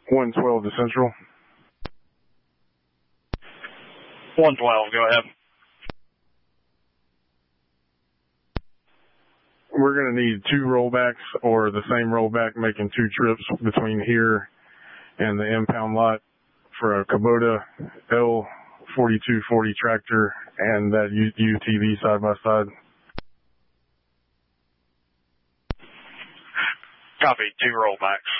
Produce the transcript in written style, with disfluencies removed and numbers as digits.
112 to Central. 112, go ahead. We're going to need 2 rollbacks or the same rollback making 2 trips between here and the impound lot for a Kubota L4240 tractor and that UTV side by side. Copy, 2 rollbacks.